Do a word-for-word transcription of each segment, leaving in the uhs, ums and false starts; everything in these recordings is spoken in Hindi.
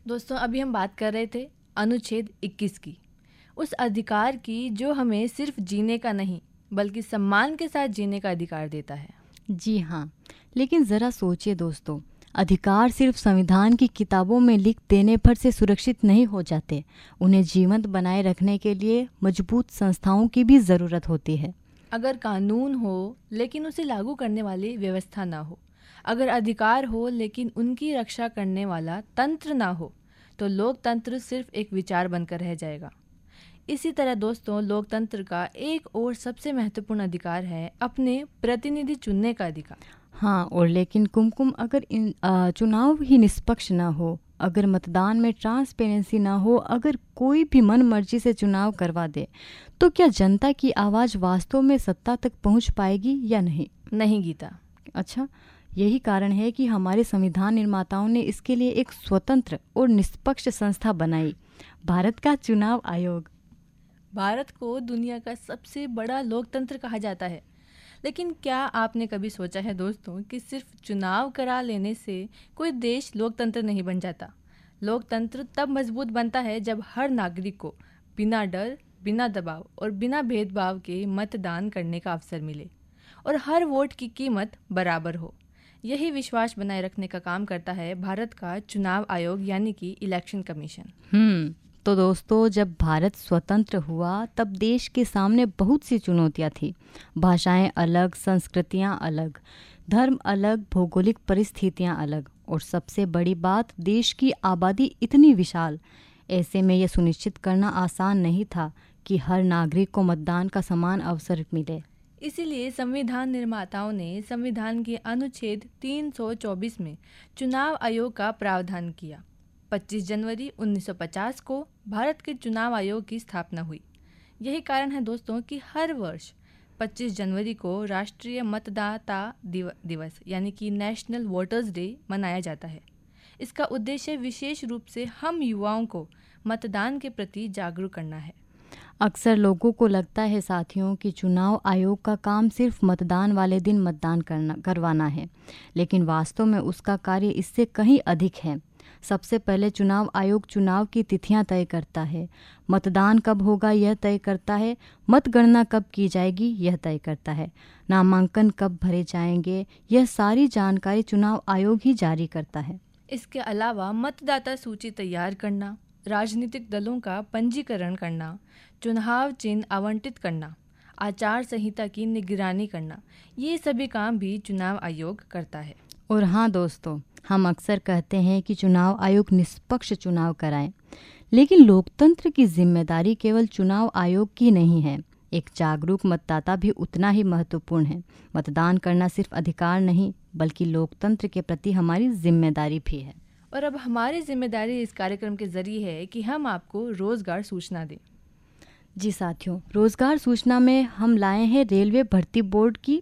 दोस्तों, अभी हम बात कर रहे थे अनुच्छेद इक्कीस की, उस अधिकार की जो हमें सिर्फ जीने का नहीं बल्कि सम्मान के साथ जीने का अधिकार देता है। जी हाँ, लेकिन ज़रा सोचिए दोस्तों, अधिकार सिर्फ संविधान की किताबों में लिख देने पर से सुरक्षित नहीं हो जाते। उन्हें जीवंत बनाए रखने के लिए मजबूत संस्थाओं की भी ज़रूरत होती है। अगर कानून हो लेकिन उसे लागू करने वाली व्यवस्था ना हो, अगर अधिकार हो लेकिन उनकी रक्षा करने वाला तंत्र ना हो, तो लोकतंत्र सिर्फ एक विचार बनकर रह जाएगा। इसी तरह दोस्तों, लोकतंत्र का एक और सबसे महत्वपूर्ण अधिकार है अपने प्रतिनिधि चुनने का अधिकार। हाँ, और लेकिन कुमकुम, अगर इन आ, चुनाव ही निष्पक्ष ना हो, अगर मतदान में ट्रांसपेरेंसी ना हो, अगर कोई भी मन मर्जी से चुनाव करवा दे, तो क्या जनता की आवाज़ वास्तव में सत्ता तक पहुंच पाएगी या नहीं? नहीं गीता। अच्छा, यही कारण है कि हमारे संविधान निर्माताओं ने इसके लिए एक स्वतंत्र और निष्पक्ष संस्था बनाई, भारत का चुनाव आयोग। भारत को दुनिया का सबसे बड़ा लोकतंत्र कहा जाता है, लेकिन क्या आपने कभी सोचा है दोस्तों कि सिर्फ चुनाव करा लेने से कोई देश लोकतंत्र नहीं बन जाता। लोकतंत्र तब मजबूत बनता है जब हर नागरिक को बिना डर, बिना दबाव और बिना भेदभाव के मतदान करने का अवसर मिले और हर वोट की कीमत बराबर हो। यही विश्वास बनाए रखने का काम करता है भारत का चुनाव आयोग यानी कि इलेक्शन कमीशन। हम्म तो दोस्तों, जब भारत स्वतंत्र हुआ तब देश के सामने बहुत सी चुनौतियां थी। भाषाएं अलग, संस्कृतियां अलग, धर्म अलग, भौगोलिक परिस्थितियां अलग, और सबसे बड़ी बात, देश की आबादी इतनी विशाल। ऐसे में यह सुनिश्चित करना आसान नहीं था कि हर नागरिक को मतदान का समान अवसर मिले। इसीलिए संविधान निर्माताओं ने संविधान के अनुच्छेद तीन सौ चौबीस में चुनाव आयोग का प्रावधान किया। पच्चीस जनवरी उन्नीस सौ पचास को भारत के चुनाव आयोग की स्थापना हुई। यही कारण है दोस्तों कि हर वर्ष पच्चीस जनवरी को राष्ट्रीय मतदाता दिव, दिवस यानी कि नेशनल वोटर्स डे मनाया जाता है। इसका उद्देश्य विशेष रूप से हम युवाओं को मतदान के प्रति जागरूक करना है। अक्सर लोगों को लगता है साथियों कि चुनाव आयोग का काम सिर्फ मतदान वाले दिन मतदान करना करवाना है, लेकिन वास्तव में उसका कार्य इससे कहीं अधिक है। सबसे पहले चुनाव आयोग चुनाव की तिथियां तय करता है, मतदान कब होगा यह तय करता है, मतगणना कब की जाएगी यह तय करता है, नामांकन कब भरे जाएंगे, यह सारी जानकारी चुनाव आयोग ही जारी करता है। इसके अलावा मतदाता सूची तैयार करना, राजनीतिक दलों का पंजीकरण करना, चुनाव चिन्ह आवंटित करना, आचार संहिता की निगरानी करना, ये सभी काम भी चुनाव आयोग करता है। और हाँ दोस्तों, हम अक्सर कहते हैं कि चुनाव आयोग निष्पक्ष चुनाव कराए, लेकिन लोकतंत्र की जिम्मेदारी केवल चुनाव आयोग की नहीं है। एक जागरूक मतदाता भी उतना ही महत्वपूर्ण है। मतदान करना सिर्फ अधिकार नहीं बल्कि लोकतंत्र के प्रति हमारी जिम्मेदारी भी है। और अब हमारी जिम्मेदारी इस कार्यक्रम के जरिए है कि हम आपको रोजगार सूचना दें। जी साथियों, रोजगार सूचना में हम लाए हैं रेलवे भर्ती बोर्ड की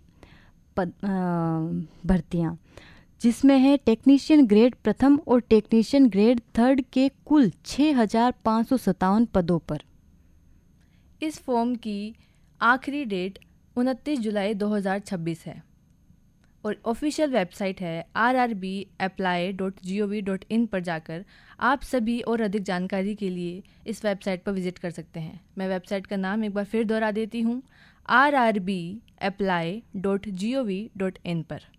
भर्तियाँ, जिसमें है टेक्नीशियन ग्रेड प्रथम और टेक्नीशियन ग्रेड थर्ड के कुल छः हजार पाँच सौ सत्तावन पदों पर। इस फॉर्म की आखिरी डेट उनतीस जुलाई दो हज़ार छब्बीस है और ऑफिशियल वेबसाइट है are R B apply dot G O V dot in पर जाकर आप सभी और अधिक जानकारी के लिए इस वेबसाइट पर विजिट कर सकते हैं। मैं वेबसाइट का नाम एक बार फिर दोहरा देती हूँ, are R B apply dot G O V dot in पर।